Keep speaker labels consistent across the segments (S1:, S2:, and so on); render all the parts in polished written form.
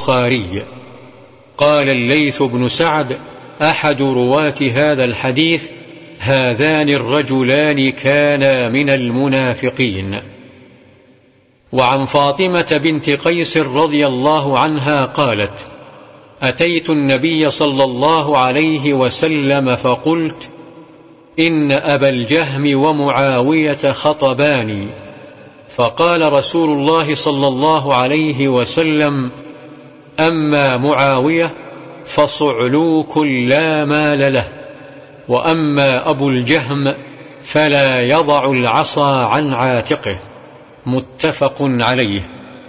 S1: البخاري. قال الليث بن سعد أحد رواة هذا الحديث: هذان الرجلان كانا من المنافقين. وعن فاطمة بنت قيس رضي الله عنها قالت: أتيت النبي صلى الله عليه وسلم فقلت: إن أبا الجهم ومعاوية خطباني. فقال رسول الله صلى الله عليه وسلم: أما معاوية فصعلوك لا مال له، وأما أبو الجهم فلا يضع العصا عن عاتقه. متفق عليه.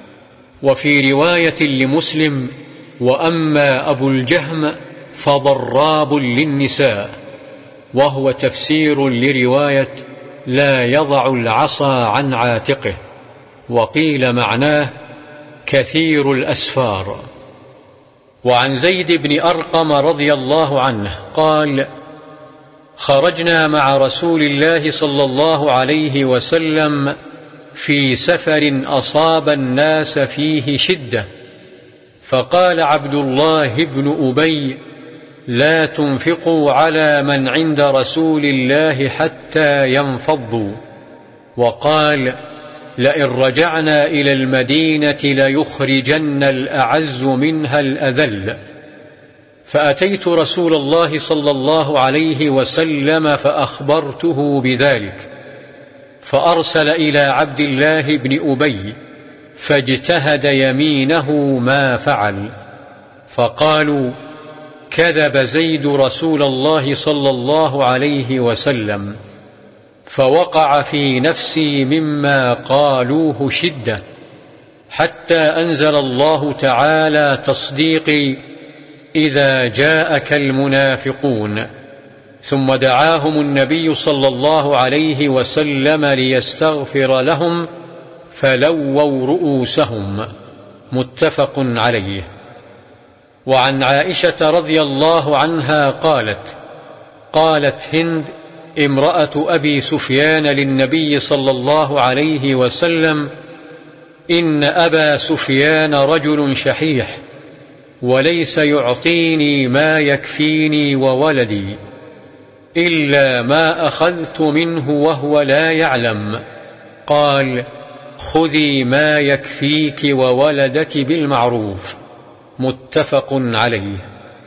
S1: وفي رواية لمسلم: وأما أبو الجهم فضراب للنساء، وهو تفسير لرواية لا يضع العصا عن عاتقه، وقيل معناه كثير الأسفار. وعن زيد بن أرقم رضي الله عنه قال: خرجنا مع رسول الله صلى الله عليه وسلم في سفر أصاب الناس فيه شدة، فقال عبد الله بن أبي: لا تنفقوا على من عند رسول الله حتى ينفضوا. وقال: لئن رجعنا إلى المدينة ليخرجن الأعز منها الأذل. فأتيت رسول الله صلى الله عليه وسلم فأخبرته بذلك، فأرسل إلى عبد الله بن أبي فاجتهد يمينه ما فعل. فقالوا: كذب زيد رسول الله صلى الله عليه وسلم. فوقع في نفسي مما قالوه شدة، حتى أنزل الله تعالى تصديقي: إذا جاءك المنافقون. ثم دعاهم النبي صلى الله عليه وسلم ليستغفر لهم، فلووا رؤوسهم. متفق عليه. وعن عائشة رضي الله عنها قالت هند امرأة أبي سفيان للنبي صلى الله عليه وسلم: إن أبا سفيان رجل شحيح، وليس يعطيني ما يكفيني وولدي، إلا ما أخذت منه وهو لا يعلم. قال: خذي ما يكفيك وولدك بالمعروف. متفق عليه.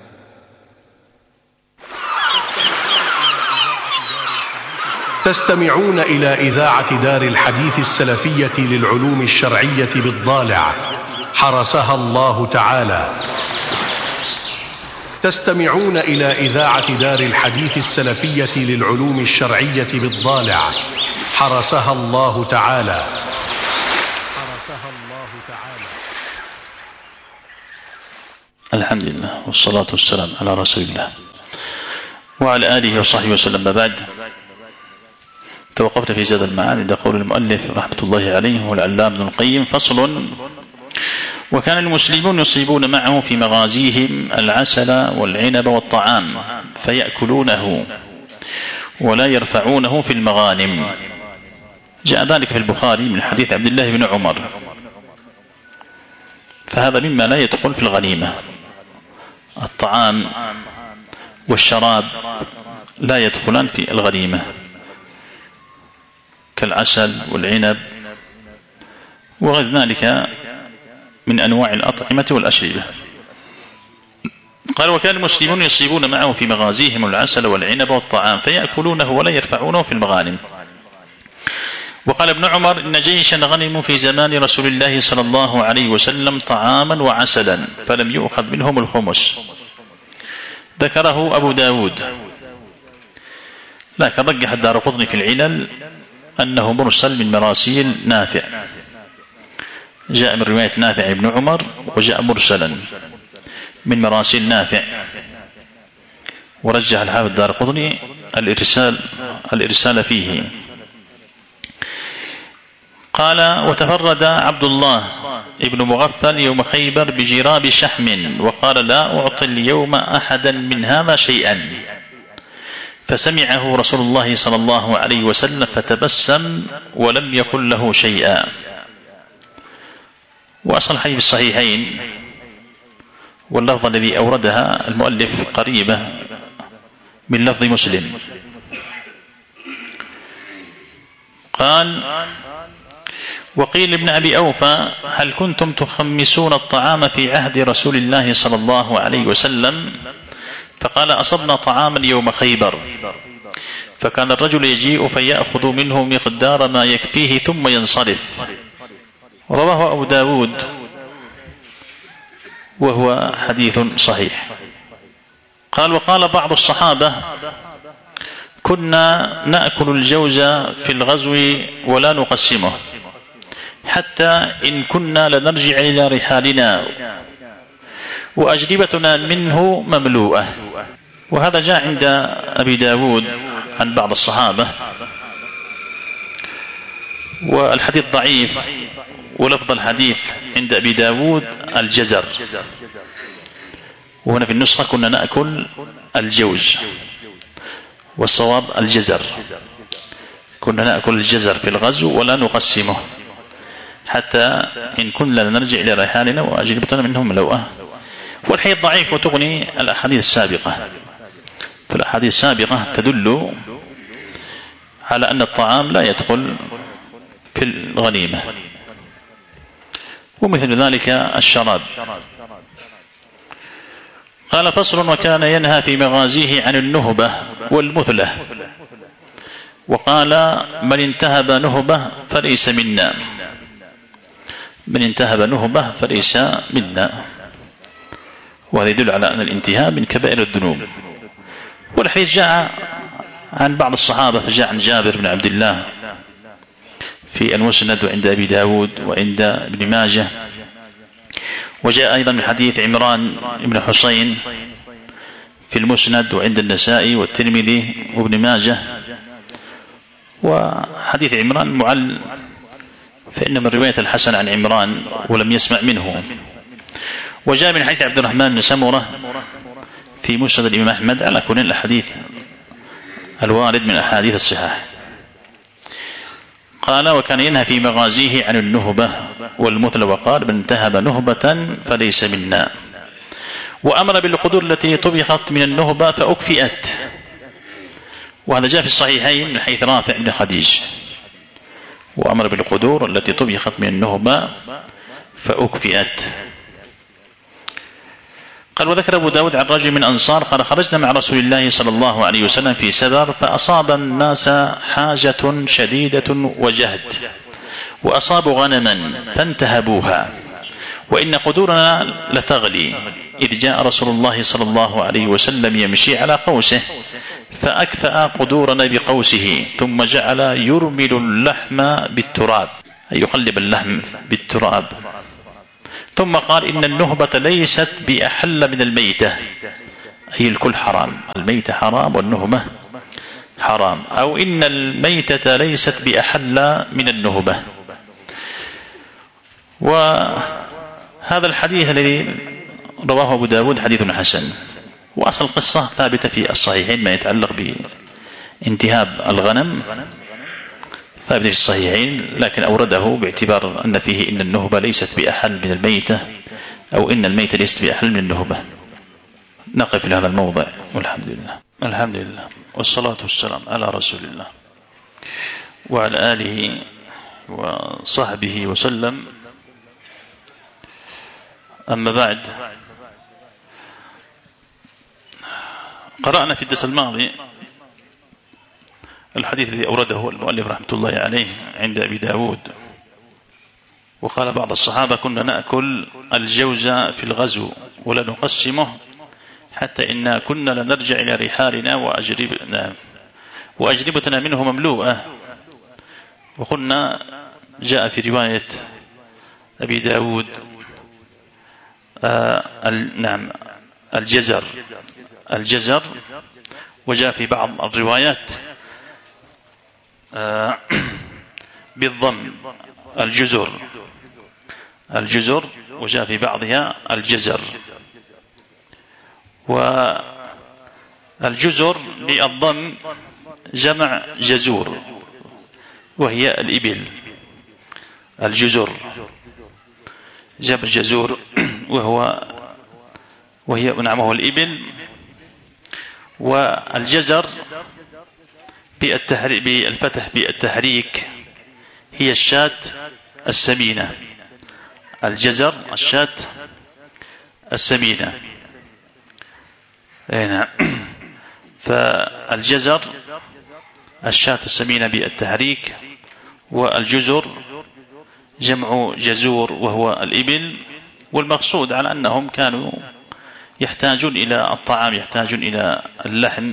S2: تستمعون إلى إذاعة دار الحديث السلفية للعلوم الشرعية بالضالع، حرسها الله تعالى. تستمعون إلى إذاعة دار الحديث السلفية للعلوم الشرعية بالضالع، حرسها الله تعالى.
S3: الحمد لله والصلاة والسلام على رسول الله وعلى آله وصحبه وسلم. بعد، توقفت في زاد المعاد عند قول المؤلف رحمة الله عليه والعلام ابن القيم: فصل: وكان المسلمون يصيبون معه في مغازيهم العسل والعنب والطعام فيأكلونه ولا يرفعونه في المغانم. جاء ذلك في البخاري من حديث عبد الله بن عمر. فهذا مما لا يدخل في الغنيمة. الطعام والشراب لا يدخلان في الغنيمة، كالعسل والعنب وغير ذلك من أنواع الأطعمة والأشربة. قال: وكان المسلمون يصيبون معه في مغازيهم العسل والعنب والطعام فيأكلونه ولا يرفعونه في المغانم. وقال ابن عمر: إن جيشا غنموا في زمان رسول الله صلى الله عليه وسلم طعاما وعسلا فلم يؤخذ منهم الخمس. ذكره أبو داود، لكن رجح الدارقطني في العلل أنه مرسل من مراسيل نافع. جاء من رواية نافع بن عمر، وجاء مرسلا من مراسيل نافع. ورجح الحافظ الدارقطني الإرسال فيه. قال: وتفرد عبد الله ابن مغفل يوم خيبر بجراب شحم وقال: لا أعطي اليوم أحدا من هذا شيئا. فسمعه رسول الله صلى الله عليه وسلم فتبسم ولم يقل له شيئا. وأصل الحديث الصحيحين واللفظ الذي أوردها المؤلف قريبة من لفظ مسلم. قال: وقيل ابن أبي أوفى: هل كنتم تخمسون الطعام في عهد رسول الله صلى الله عليه وسلم؟ فقال: أصبنا طعاما يوم خيبر، فكان الرجل يجيء فيأخذ منه مقدار ما يكفيه ثم ينصرف. رواه أبو داود وهو حديث صحيح. قال: وقال بعض الصحابة: كنا نأكل الجوز في الغزو ولا نقسمه، حتى إن كنا لنرجع إلى رحالنا وأجربتنا منه مملوءة. وهذا جاء عند أبي داود عن بعض الصحابة، والحديث ضعيف، ولفظ الحديث عند أبي داود الجزر، وهنا في النسخة كنا نأكل الجوز، والصواب الجزر. كنا نأكل الجزر في الغزو ولا نقسمه، حتى إن كنا لنرجع إلى رحالنا وأجربتنا منهم ملوءة. والحديث ضعيف، وتغني الأحاديث السابقة. فالأحاديث السابقة تدل على أن الطعام لا يدخل في الغنيمة، ومثل ذلك الشراب. قال: فصل: وكان ينهى في مغازيه عن النهبة والمثلة، وقال: من انتهب نهبة فليس منا. من انتهب نهبة فليس منا، وهذا يدل على أن الانتهاب من كبائر الذنوب. والحديث جاء عن بعض الصحابة، فجاء عن جابر بن عبد الله في المسند وعند أبي داود وعند ابن ماجه، وجاء أيضا من حديث عمران بن حسين في المسند وعند النسائي والترمذي وابن ماجه. وحديث عمران معل، فإن من رواية الحسن عن عمران ولم يسمع منه. وجاء من حديث عبد الرحمن بن سمرة في مسند الإمام أحمد، على كل الأحاديث الوارد من أحاديث الصحاح. قال: وكان ينهى في مغازيه عن النهبة والمثل، وقال: من انتهب نهبة فليس منا. وأمر بالقدور التي طبخت من النهبة فأكفئت، وهذا جاء في الصحيحين من حيث رافع بن خديج. وأمر بالقدور التي طبخت من النهبة فأكفئت. قال: وذكر أبو داود عن رجل من أنصار قال: خرجنا مع رسول الله صلى الله عليه وسلم في سفر، فأصاب الناس حاجة شديدة وجهد، وأصابوا غنما فانتهبوها، وإن قدورنا لتغلي، إذ جاء رسول الله صلى الله عليه وسلم يمشي على قوسه، فأكفأ قدورنا بقوسه، ثم جعل يرمل اللحم بالتراب، أي يقلب اللحم بالتراب، ثم قال: إن النهبة ليست بأحل من الميتة، أي الكل حرام، الميتة حرام والنهبة حرام، أو إن الميتة ليست بأحل من النهبة. وهذا الحديث الذي رواه أبو داود حديث حسن. وأصل القصة ثابتة في الصحيحين، ما يتعلق بانتهاب الغنم ثابت في الصحيحين، لكن أورده باعتبار أن فيه إن النهبة ليست بأحل من الميتة، أو إن الميتة ليست بأحل من النهبة. نقف لهذا الموضع، والحمد لله. الحمد لله، والصلاة والسلام على رسول الله وعلى آله وصحبه وسلم. أما بعد، قرأنا في الدرس الماضي الحديث الذي أورده المؤلف رحمة الله عليه عند أبي داود، وقال بعض الصحابة: كنا نأكل الجوز في الغزو ولا نقسمه، حتى إنا كنا لنرجع إلى رحالنا وأجربتنا منه مملوءة. وقلنا جاء في رواية أبي داود الجزر، وجاء في بعض الروايات بالضم الجزر، وجاء في بعضها الجزر. والجزر بالضم جمع جزور، وهي الإبل. الجزر جمع جزور، وهو وهي وهو الإبل. والجزر بالفتح بالتحريك هي الشاة السمينة. الجزر الشاة السمينة. نعم. فالجزر الشاة السمينة بالتحريك، والجزر جمع جزور وهو الإبل. والمقصود على أنهم كانوا يحتاجون إلى الطعام، يحتاجون إلى اللحم،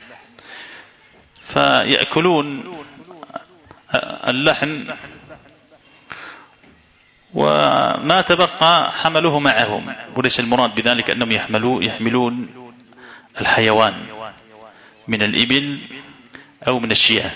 S3: فيأكلون اللحم، وما تبقى حملوه معهم. وليس المراد بذلك أنهم يحملون الحيوان من الإبل أو من الشياه،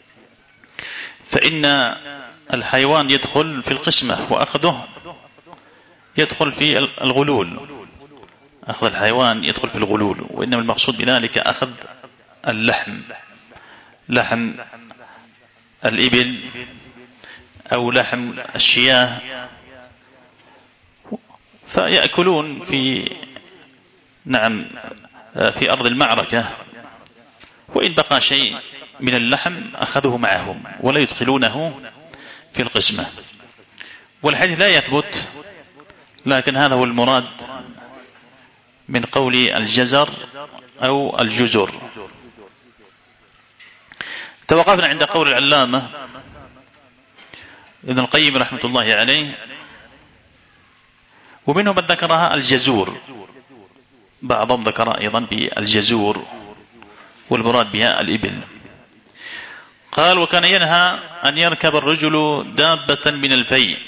S3: فإن الحيوان يدخل في القسمة، وأخذه يدخل في الغلول. أخذ الحيوان يدخل في الغلول، وإنما المقصود بذلك أخذ اللحم، لحم الإبل أو لحم الشياه، فيأكلون في في أرض المعركة، وإن بقى شيء من اللحم أخذوه معهم ولا يدخلونه في القسمة. والحديث لا يثبت، لكن هذا هو المراد من قول الجزر أو الجزر. توقفنا عند قول العلامة ابن القيم رحمة الله عليه، ومنهم من ذكرها الجزور، بعضهم ذكر أيضا بالجزور والمراد بها الإبل. قال: وكان ينهى أن يركب الرجل دابة من الفيء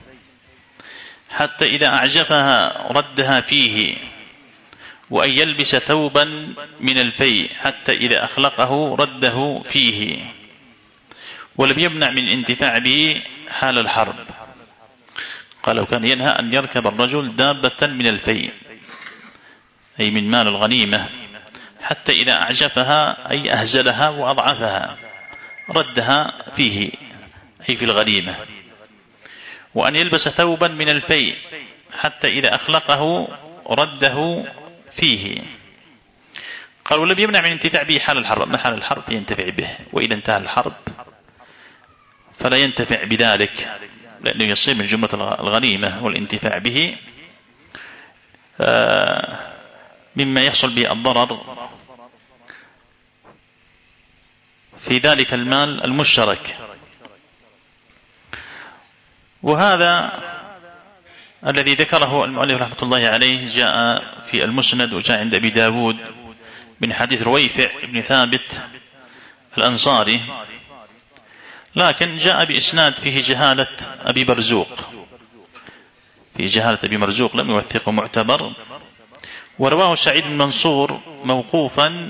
S3: حتى إذا أعجفها ردها فيه، وأن يلبس ثوبا من الفيء حتى إذا أخلقه رده فيه، ولم يمنع من الانتفاع به حال الحرب. قال: وكان ينهى أن يركب الرجل دابة من الفيء، أي من مال الغنيمة، حتى إذا أعجفها أي أهزلها وأضعفها ردها فيه، أي في الغنيمة. وأن يلبس ثوبا من الفيء حتى إذا أخلقه رده فيه. قالوا: لم يمنع من الانتفاع به حال الحرب. ما حال الحرب ينتفع به، وإذا انتهى الحرب فلا ينتفع بذلك، لأنه يصير من جملة الغنيمة، والانتفاع به مما يحصل به الضرر في ذلك المال المشترك. وهذا الذي ذكره المؤلف رحمة الله عليه جاء في المسند، وجاء عند أبي داود من حديث رويفع بن ثابت الأنصاري، لكن جاء بإسناد فيه جهالة أبي مرزوق، في جهالة أبي مرزوق لم يوثقه معتبر. ورواه سعيد بن منصور موقوفا